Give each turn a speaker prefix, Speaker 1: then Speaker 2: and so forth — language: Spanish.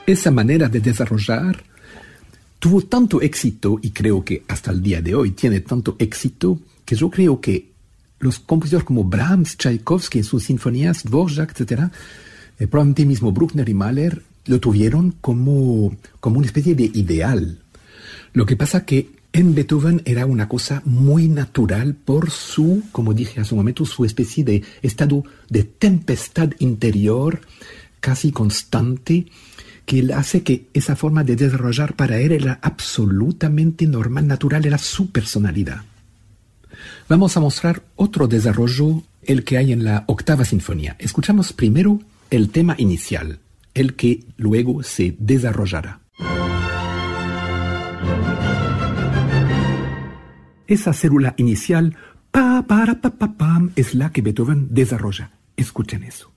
Speaker 1: Esa manera de desarrollar tuvo tanto éxito, y creo que hasta el día de hoy tiene tanto éxito, que yo creo que los compositores como Brahms, Tchaikovsky en sus sinfonías, Dvorak, etc., probablemente mismo Bruckner y Mahler lo tuvieron como una especie de ideal. Lo que pasa que en Beethoven era una cosa muy natural por su, como dije hace un momento, su especie de estado de tempestad interior casi constante, que hace que esa forma de desarrollar para él era absolutamente normal, natural, era su personalidad. Vamos a mostrar otro desarrollo, el que hay en la octava sinfonía. Escuchamos primero el tema inicial, el que luego se desarrollará. Esa célula inicial, pa, para, pa, pam, es la que Beethoven desarrolla. Escuchen eso.